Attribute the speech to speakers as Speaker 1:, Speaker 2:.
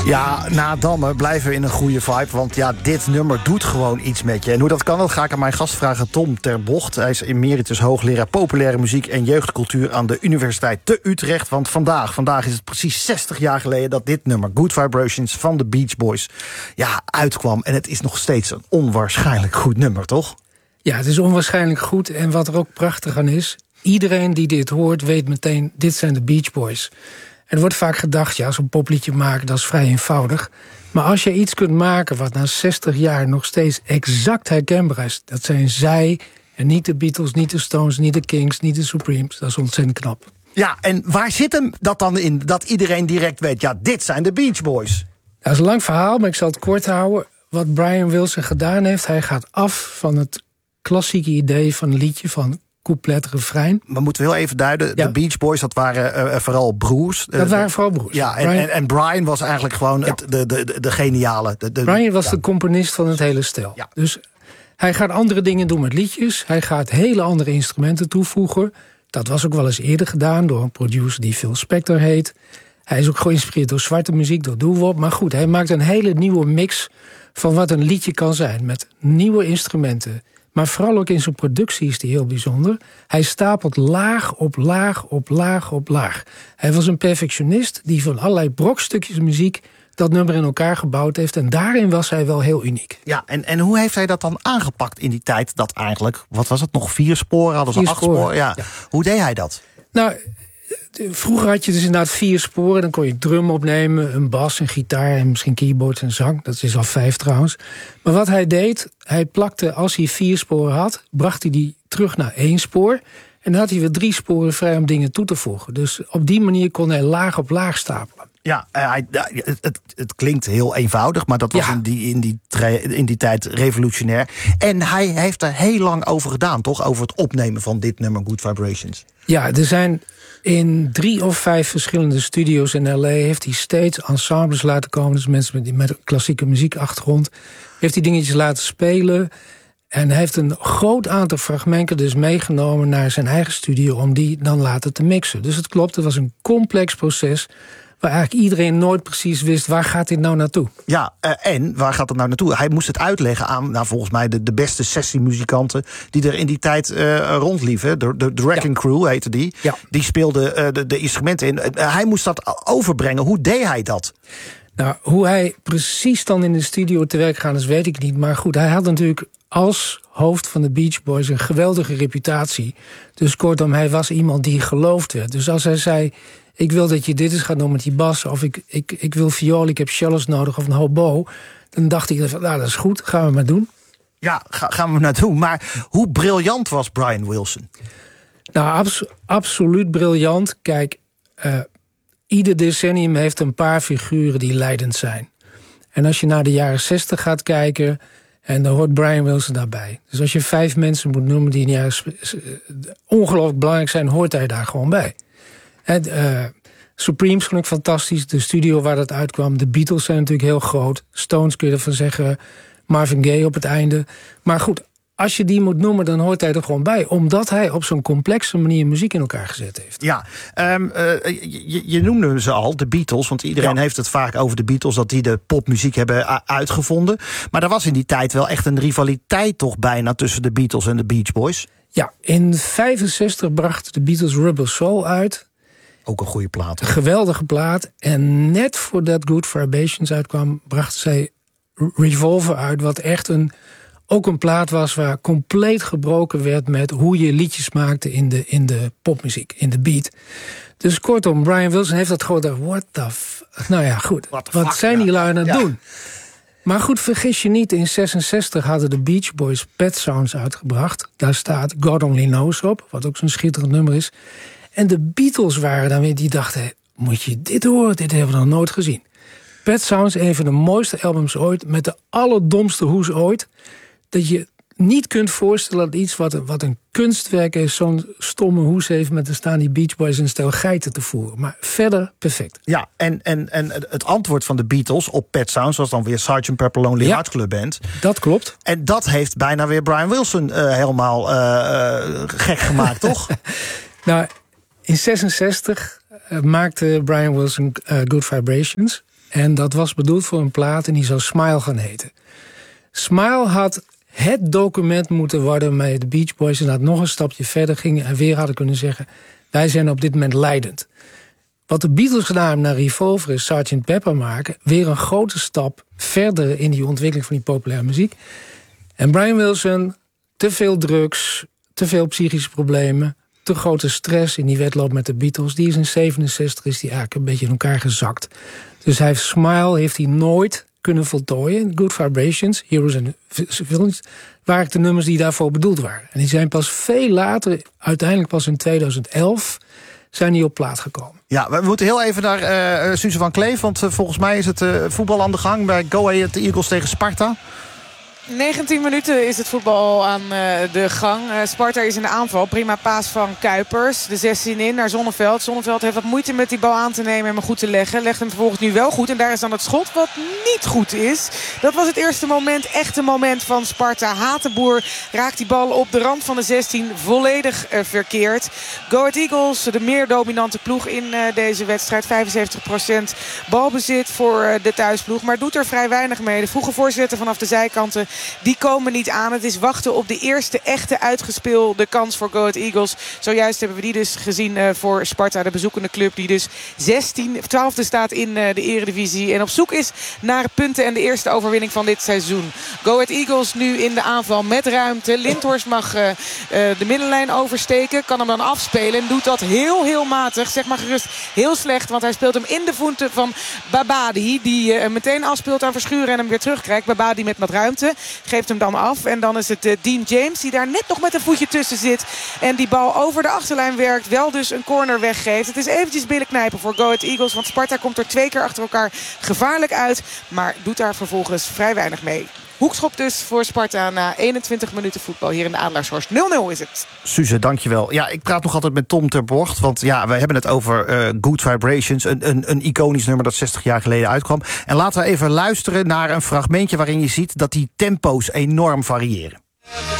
Speaker 1: Ja, na Damme blijven we in een goede vibe. Want ja, dit nummer doet gewoon iets met je. En hoe dat kan, dat ga ik aan mijn gast vragen, Tom ter Bocht. Hij is emeritus hoogleraar populaire muziek en jeugdcultuur aan de Universiteit te Utrecht. Want vandaag is het precies 60 jaar geleden dat dit nummer, Good Vibrations van de Beach Boys, uitkwam. En het is nog steeds een onwaarschijnlijk goed nummer, toch?
Speaker 2: Ja, het is onwaarschijnlijk goed. En wat er ook prachtig aan is, iedereen die dit hoort weet meteen, dit zijn de Beach Boys. En er wordt vaak gedacht, ja, zo'n popliedje maken, dat is vrij eenvoudig. Maar als je iets kunt maken wat na 60 jaar nog steeds exact herkenbaar is, dat zijn zij en niet de Beatles, niet de Stones, niet de Kings, niet de Supremes. Dat is ontzettend knap.
Speaker 1: Ja, en waar zit hem dat dan in, dat iedereen direct weet, ja, dit zijn de Beach Boys?
Speaker 2: Dat is een lang verhaal, maar ik zal het kort houden. Wat Brian Wilson gedaan heeft, hij gaat af van het klassieke idee van een liedje van couplet, refrein.
Speaker 1: We moeten heel even duiden,
Speaker 2: Ja.
Speaker 1: de Beach Boys, dat waren vooral broers.
Speaker 2: Dat waren vooral broers.
Speaker 1: Ja, en Brian was eigenlijk gewoon de geniale.
Speaker 2: Brian was de componist van het hele stel.
Speaker 1: Ja.
Speaker 2: Dus hij gaat andere dingen doen met liedjes. Hij gaat hele andere instrumenten toevoegen. Dat was ook wel eens eerder gedaan door een producer die Phil Spector heet. Hij is ook geïnspireerd door zwarte muziek, door doo-wop. Maar goed, hij maakt een hele nieuwe mix van wat een liedje kan zijn. Met nieuwe instrumenten. Maar vooral ook in zijn productie is die heel bijzonder. Hij stapelt laag op laag op laag op laag. Hij was een perfectionist die van allerlei brokstukjes muziek dat nummer in elkaar gebouwd heeft. En daarin was hij wel heel uniek.
Speaker 1: Ja, en hoe heeft hij dat dan aangepakt in die tijd dat eigenlijk, wat was het, nog 4 sporen? Hadden ze
Speaker 2: 4
Speaker 1: 8 sporen? Ja.
Speaker 2: Ja.
Speaker 1: Hoe deed hij dat?
Speaker 2: Nou, vroeger had je dus inderdaad 4 sporen. Dan kon je drum opnemen, een bas, een gitaar en misschien keyboard en zang. Dat is al 5 trouwens. Maar wat hij deed, hij plakte, als hij 4 sporen had, bracht hij die terug naar 1 spoor. En dan had hij weer 3 sporen vrij om dingen toe te voegen. Dus op die manier kon hij laag op laag stapelen.
Speaker 1: Ja, het klinkt heel eenvoudig, maar dat was in die tijd revolutionair. En hij heeft er heel lang over gedaan, toch? Over het opnemen van dit nummer, Good Vibrations.
Speaker 2: Ja, er zijn in 3 of 5 verschillende studio's in L.A. heeft hij steeds ensembles laten komen. Dus mensen met een klassieke muziekachtergrond. Heeft hij dingetjes laten spelen. En hij heeft een groot aantal fragmenten dus meegenomen naar zijn eigen studio om die dan later te mixen. Dus het klopt, het was een complex proces waar eigenlijk iedereen nooit precies wist, waar gaat dit nou naartoe?
Speaker 1: Ja, en waar gaat het nou naartoe? Hij moest het uitleggen aan, volgens mij de beste sessiemuzikanten die er in die tijd rondliefen. De Wrecking Crew heette die. Ja. Die speelden de instrumenten in. Hij moest dat overbrengen. Hoe deed hij dat?
Speaker 2: Nou, hoe hij precies dan in de studio te werk gaat, dat weet ik niet. Maar goed, hij had natuurlijk als hoofd van de Beach Boys een geweldige reputatie. Dus kortom, hij was iemand die geloofd werd. Dus als hij zei, ik wil dat je dit eens gaat doen met die bas, of ik wil viool, ik heb cellos nodig, of een hobo, dan dacht ik, nou, dat is goed, gaan we maar doen.
Speaker 1: Ja, gaan we naartoe. Maar hoe briljant was Brian Wilson?
Speaker 2: Nou, absoluut briljant. Kijk, ieder decennium heeft een paar figuren die leidend zijn. En als je naar de jaren 60 gaat kijken, en dan hoort Brian Wilson daarbij. Dus als je 5 mensen moet noemen die in de jaren ongelooflijk belangrijk zijn, hoort hij daar gewoon bij. Supremes vond ik fantastisch. De studio waar dat uitkwam. De Beatles zijn natuurlijk heel groot. Stones kun je ervan zeggen. Marvin Gaye op het einde. Maar goed, als je die moet noemen, dan hoort hij er gewoon bij. Omdat hij op zo'n complexe manier muziek in elkaar gezet heeft.
Speaker 1: Ja, je noemde ze al, de Beatles. Want iedereen heeft het vaak over de Beatles, dat die de popmuziek hebben uitgevonden. Maar er was in die tijd wel echt een rivaliteit toch bijna tussen de Beatles en de Beach Boys.
Speaker 2: Ja, in 1965 brachten de Beatles Rubber Soul uit.
Speaker 1: Ook een goede plaat.
Speaker 2: Een geweldige plaat. En net voordat Good Vibrations uitkwam, brachten zij Revolver uit. Wat echt ook een plaat was waar compleet gebroken werd met hoe je liedjes maakte in de popmuziek, in de beat. Dus kortom, Brian Wilson heeft dat gewoon what the nou ja, goed. Wat zijn die lui aan het doen? Maar goed, vergis je niet, in 1966 hadden de Beach Boys Pet Sounds uitgebracht. Daar staat God Only Knows op, wat ook zo'n schitterend nummer is. En de Beatles waren dan weer, die dachten, moet je dit horen? Dit hebben we nog nooit gezien. Pet Sounds, een van de mooiste albums ooit, met de allerdomste hoes ooit. Dat je niet kunt voorstellen dat iets wat een kunstwerk is, zo'n stomme hoes heeft met er staan die Beach Boys een stel geiten te voeren. Maar verder perfect.
Speaker 1: Ja, en het antwoord van de Beatles op Pet Sounds was dan weer Sgt. Pepper Lonely Hearts Club Band.
Speaker 2: Dat klopt.
Speaker 1: En dat heeft bijna weer Brian Wilson helemaal gek gemaakt, toch?
Speaker 2: Nou, in 1966 maakte Brian Wilson Good Vibrations. En dat was bedoeld voor een plaat en die zou Smile gaan heten. Smile had het document moeten worden waarmee de Beach Boys inderdaad nog een stapje verder gingen en weer hadden kunnen zeggen, wij zijn op dit moment leidend. Wat de Beatles gedaan hebben naar Revolver is Sgt. Pepper maken, weer een grote stap verder in die ontwikkeling van die populaire muziek. En Brian Wilson, te veel drugs, te veel psychische problemen, te grote stress in die wedloop met de Beatles. Die is in 67 is die eigenlijk een beetje in elkaar gezakt. Dus hij heeft Smile heeft hij nooit kunnen voltooien. Good Vibrations, Heroes and Villains, waren de nummers die daarvoor bedoeld waren. En die zijn pas veel later, uiteindelijk pas in 2011, zijn die op plaat gekomen.
Speaker 1: Ja, we moeten heel even naar Suze van Kleef, want volgens mij is het voetbal aan de gang bij Go Ahead Eagles tegen Sparta.
Speaker 3: 19 minuten is het voetbal aan de gang. Sparta is in de aanval. Prima paas van Kuipers. De 16 in naar Zonneveld. Zonneveld heeft wat moeite met die bal aan te nemen en hem goed te leggen. Legt hem vervolgens nu wel goed. En daar is dan het schot wat niet goed is. Dat was het eerste moment, echte moment van Sparta. Hatenboer raakt die bal op de rand van de 16 volledig verkeerd. Go Ahead Eagles, de meer dominante ploeg in deze wedstrijd. 75% balbezit voor de thuisploeg. Maar doet er vrij weinig mee. De vroege voorzetten vanaf de zijkanten, die komen niet aan. Het is wachten op de eerste echte uitgespeelde kans voor Go Ahead Eagles. Zojuist hebben we die dus gezien voor Sparta, de bezoekende club, die dus 12e staat in de Eredivisie en op zoek is naar punten en de eerste overwinning van dit seizoen. Go Ahead Eagles nu in de aanval met ruimte. Lindhorst mag de middenlijn oversteken, kan hem dan afspelen en doet dat heel matig. Zeg maar gerust heel slecht, want hij speelt hem in de voeten van Babadi, die meteen afspeelt aan Verschuren en hem weer terugkrijgt. Babadi met wat ruimte geeft hem dan af. En dan is het Dean James die daar net nog met een voetje tussen zit. En die bal over de achterlijn werkt. Wel dus een corner weggeeft. Het is eventjes billen knijpen voor Go Ahead Eagles. Want Sparta komt er 2 keer achter elkaar gevaarlijk uit. Maar doet daar vervolgens vrij weinig mee. Hoekschop dus voor Sparta na 21 minuten voetbal hier in de Adelaarshorst. 0-0 is het.
Speaker 1: Suze, dankjewel. Ja, ik praat nog altijd met Tom ter Borcht. Want ja, we hebben het over Good Vibrations. Een iconisch nummer dat 60 jaar geleden uitkwam. En laten we even luisteren naar een fragmentje waarin je ziet dat die tempo's enorm variëren.